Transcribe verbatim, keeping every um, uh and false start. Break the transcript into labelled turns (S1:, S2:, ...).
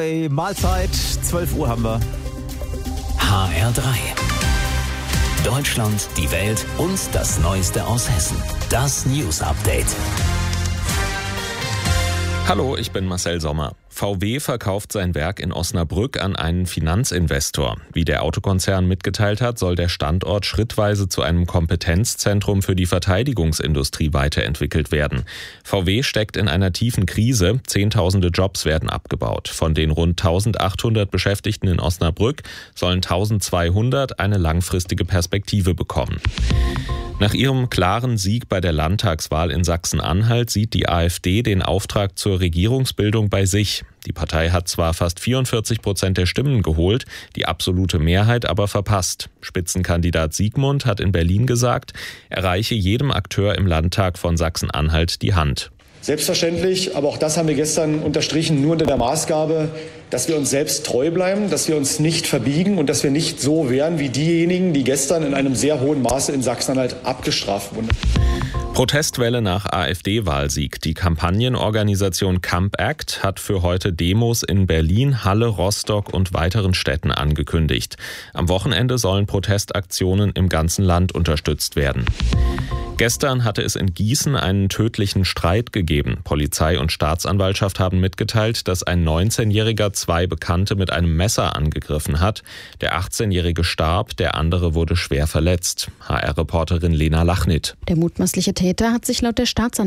S1: Hey, Mahlzeit, zwölf Uhr haben wir.
S2: H R drei. Deutschland, die Welt und das Neueste aus Hessen. Das News Update.
S3: Hallo, ich bin Marcel Sommer. V W verkauft sein Werk in Osnabrück an einen Finanzinvestor. Wie der Autokonzern mitgeteilt hat, soll der Standort schrittweise zu einem Kompetenzzentrum für die Verteidigungsindustrie weiterentwickelt werden. V W steckt in einer tiefen Krise. Zehntausende Jobs werden abgebaut. Von den rund eintausendachthundert Beschäftigten in Osnabrück sollen eintausendzweihundert eine langfristige Perspektive bekommen. Nach ihrem klaren Sieg bei der Landtagswahl in Sachsen-Anhalt sieht die AfD den Auftrag zur Regierungsbildung bei sich. Die Partei hat zwar fast vierundvierzig Prozent der Stimmen geholt, die absolute Mehrheit aber verpasst. Spitzenkandidat Siegmund hat in Berlin gesagt, er reiche jedem Akteur im Landtag von Sachsen-Anhalt die Hand.
S4: Selbstverständlich, aber auch das haben wir gestern unterstrichen, nur unter der Maßgabe, dass wir uns selbst treu bleiben, dass wir uns nicht verbiegen und dass wir nicht so wären wie diejenigen, die gestern in einem sehr hohen Maße in Sachsen-Anhalt abgestraft wurden.
S3: Protestwelle nach AfD-Wahlsieg. Die Kampagnenorganisation Camp Act hat für heute Demos in Berlin, Halle, Rostock und weiteren Städten angekündigt. Am Wochenende sollen Protestaktionen im ganzen Land unterstützt werden. Gestern hatte es in Gießen einen tödlichen Streit gegeben. Polizei und Staatsanwaltschaft haben mitgeteilt, dass ein neunzehnjähriger zwei Bekannte mit einem Messer angegriffen hat. Der achtzehnjährige starb, der andere wurde schwer verletzt. H R-Reporterin Lena Lachnit.
S5: Der mutmaßliche Täter hat sich laut der Staatsanwaltschaft